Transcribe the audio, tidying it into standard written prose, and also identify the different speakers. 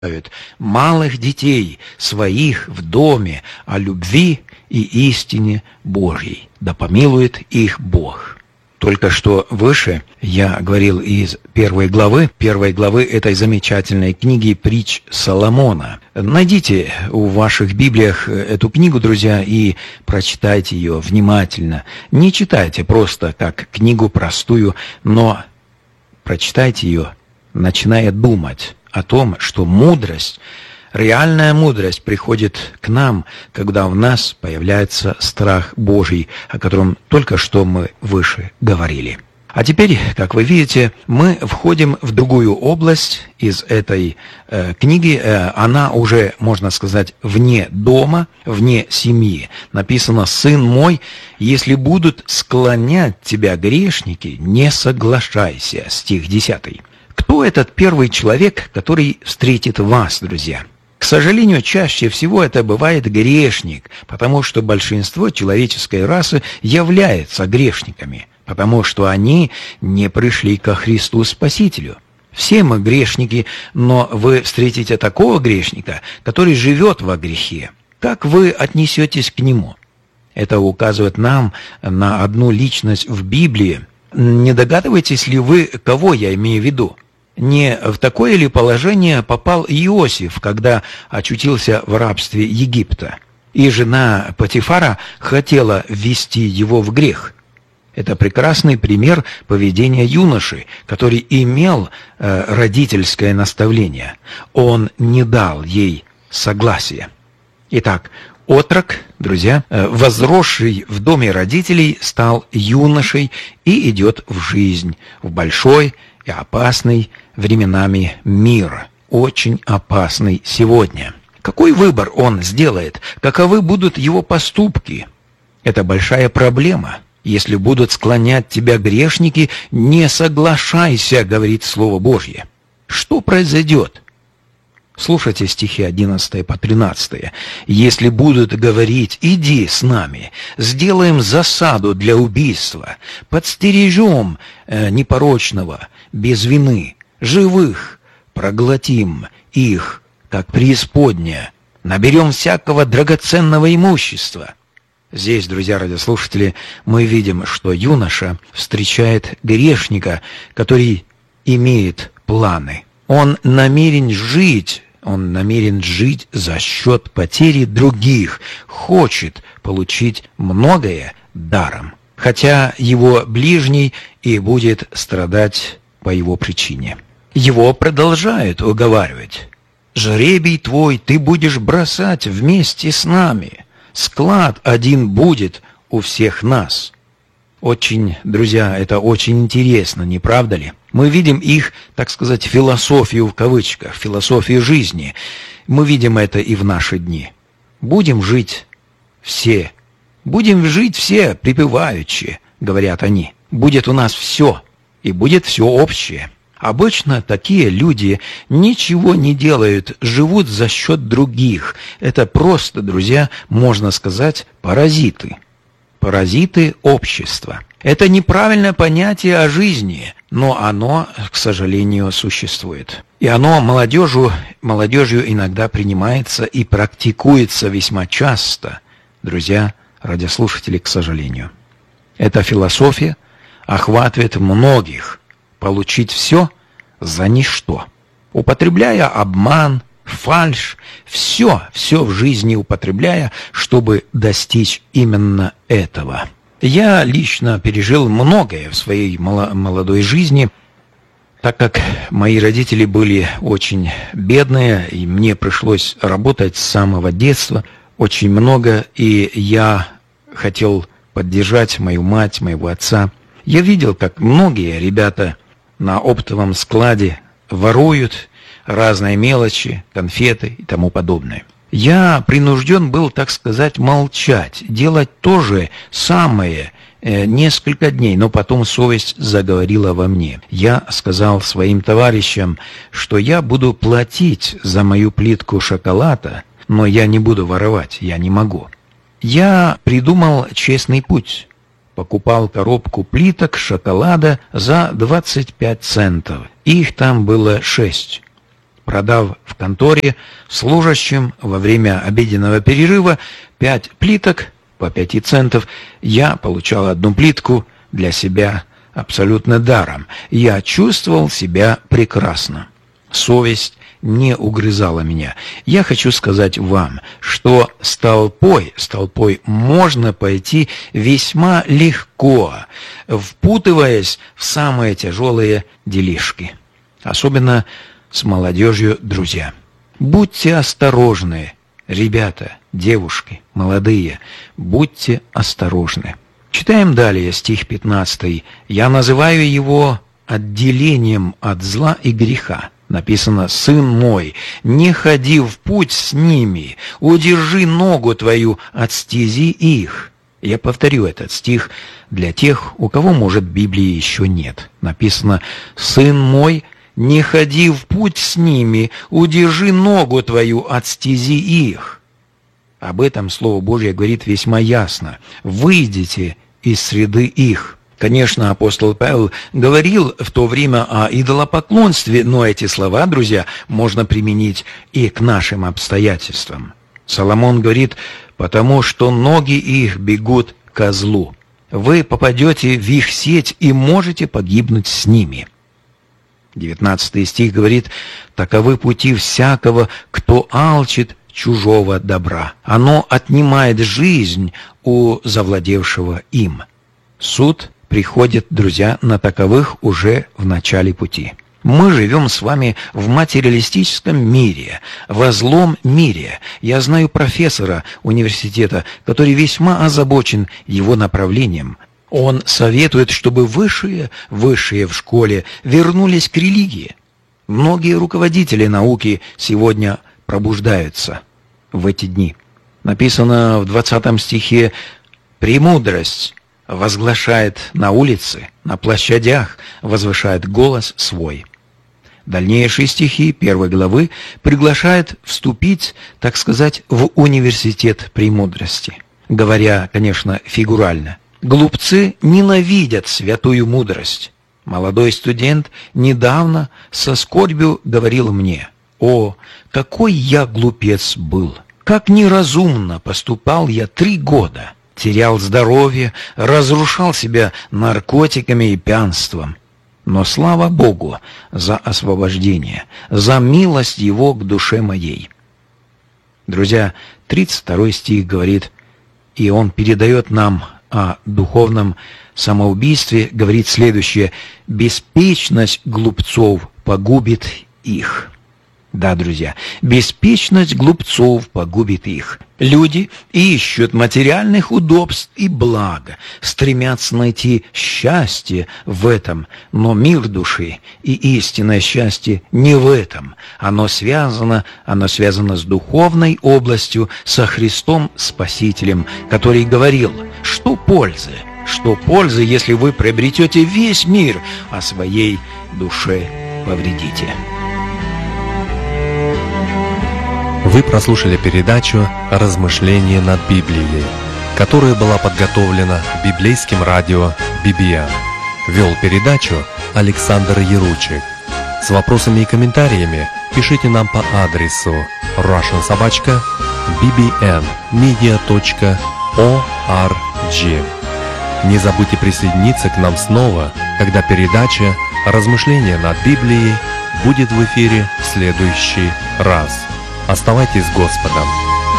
Speaker 1: малых детей своих в доме о любви и истине Божьей. Да помилует их Бог. Только что выше я говорил из первой главы этой замечательной книги «Притч Соломона». Найдите в ваших Библиях эту книгу, друзья, и прочитайте ее внимательно. Не читайте просто как книгу простую, но прочитайте ее, начиная думать о том, что мудрость, реальная мудрость приходит к нам, когда в нас появляется страх Божий, о котором только что мы выше говорили. А теперь, как вы видите, мы входим в другую область из этой книги. Она уже, можно сказать, вне дома, вне семьи. Написано: «Сын мой, если будут склонять тебя грешники, не соглашайся». Стих 10. Кто этот первый человек, который встретит вас, друзья? К сожалению, чаще всего это бывает грешник, потому что большинство человеческой расы является грешниками, потому что они не пришли ко Христу Спасителю. Все мы грешники, но вы встретите такого грешника, который живет во грехе. Как вы отнесетесь к нему? Это указывает нам на одну личность в Библии. Не догадываетесь ли вы, кого я имею в виду? Не в такое ли положение попал Иосиф, когда очутился в рабстве Египта, и жена Потифара хотела ввести его в грех? Это прекрасный пример поведения юноши, который имел родительское наставление. Он не дал ей согласия. Итак, отрок, друзья, возросший в доме родителей, стал юношей и идет в жизнь, в большой и опасный временами мир, очень опасный сегодня. Какой выбор он сделает? Каковы будут его поступки? Это большая проблема. Если будут склонять тебя грешники, не соглашайся, говорит Слово Божье. Что произойдет? Слушайте стихи 11 по 13. «Если будут говорить: иди с нами, сделаем засаду для убийства, подстережем непорочного, без вины, живых, проглотим их, как преисподняя, наберем всякого драгоценного имущества». Здесь, друзья радиослушатели, мы видим, что юноша встречает грешника, который имеет планы. Он намерен жить за счет потери других, хочет получить многое даром, хотя его ближний и будет страдать по его причине. Его продолжают уговаривать: «Жребий твой ты будешь бросать вместе с нами, склад один будет у всех нас». Очень, друзья, это очень интересно, не правда ли? Мы видим их, так сказать, философию в кавычках, философию жизни. Мы видим это и в наши дни. Будем жить все припеваючи, говорят они. Будет у нас все, и будет все общее. Обычно такие люди ничего не делают, живут за счет других. Это просто, друзья, можно сказать, паразиты. Паразиты общества. Это неправильное понятие о жизни, но оно, к сожалению, существует. И оно молодежью иногда принимается и практикуется весьма часто, друзья радиослушатели, к сожалению. Эта философия охватывает многих: получить все за ничто, употребляя обман, фальшь, все в жизни употребляя, чтобы достичь именно этого. Я лично пережил многое в своей молодой жизни, так как мои родители были очень бедные, и мне пришлось работать с самого детства очень много, и я хотел поддержать мою мать, моего отца. Я видел, как многие ребята на оптовом складе воруют разные мелочи, конфеты и тому подобное. Я принужден был, так сказать, молчать, делать то же самое несколько дней, но потом совесть заговорила во мне. Я сказал своим товарищам, что я буду платить за мою плитку шоколада, но я не буду воровать, я не могу. Я придумал честный путь. Покупал коробку плиток шоколада за 25 центов. Их там было 6. продав в конторе служащим во время обеденного перерыва 5 плиток по 5 центов, я получал 1 плитку для себя абсолютно даром. Я чувствовал себя прекрасно. Совесть не угрызала меня. Я хочу сказать вам, что с толпой можно пойти весьма легко, впутываясь в самые тяжелые делишки. Особенно с молодежью, друзья. Будьте осторожны, ребята, девушки, молодые, будьте осторожны. Читаем далее стих 15. «Я называю его отделением от зла и греха». Написано: «Сын мой, не ходи в путь с ними, удержи ногу твою от стези их». Я повторю этот стих для тех, у кого, может, Библии еще нет. Написано: «Сын мой, не ходи в путь с ними, удержи ногу твою от стези их». Об этом Слово Божье говорит весьма ясно. «Выйдите из среды их». Конечно, апостол Павел говорил в то время о идолопоклонстве, но эти слова, друзья, можно применить и к нашим обстоятельствам. Соломон говорит: «Потому что ноги их бегут ко злу. Вы попадете в их сеть и можете погибнуть с ними». 19 стих говорит: «Таковы пути всякого, кто алчит чужого добра. Оно отнимает жизнь у завладевшего им». Суд приходит, друзья, на таковых уже в начале пути. Мы живем с вами в материалистическом мире, во злом мире. Я знаю профессора университета, который весьма озабочен его направлением. Он советует, чтобы высшие в школе вернулись к религии. Многие руководители науки сегодня пробуждаются в эти дни. Написано в 20 стихе: «Премудрость возглашает на улице, на площадях, возвышает голос свой». Дальнейшие стихи 1 главы приглашают вступить, так сказать, в университет премудрости. Говоря, конечно, фигурально. Глупцы ненавидят святую мудрость. Молодой студент недавно со скорбью говорил мне: «О, какой я глупец был! Как неразумно поступал я 3 года! Терял здоровье, разрушал себя наркотиками и пьянством. Но слава Богу за освобождение, за милость Его к душе моей». Друзья, 32 стих говорит, и он передает нам о духовном самоубийстве, говорит следующее: «Беспечность глупцов погубит их». Да, друзья, беспечность глупцов погубит их. Люди ищут материальных удобств и благ, стремятся найти счастье в этом, но мир души и истинное счастье не в этом. Оно связано с духовной областью, со Христом Спасителем, который говорил: «Что пользы, если вы приобретете весь мир, а своей душе повредите».
Speaker 2: Вы прослушали передачу «Размышления над Библией», которая была подготовлена библейским радио BBN. Вел передачу Александр Яручик. С вопросами и комментариями пишите нам по адресу russiansobachka.bbnmedia.org. Не забудьте присоединиться к нам снова, когда передача «Размышления над Библией» будет в эфире в следующий раз. Оставайтесь с Господом.